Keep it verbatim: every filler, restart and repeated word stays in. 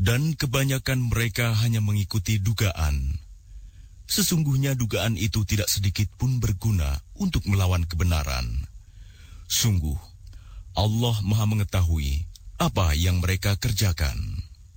Dan kebanyakan mereka hanya mengikuti dugaan. Sesungguhnya dugaan itu tidak sedikit pun berguna untuk melawan kebenaran. Sungguh, Allah Maha mengetahui apa yang mereka kerjakan.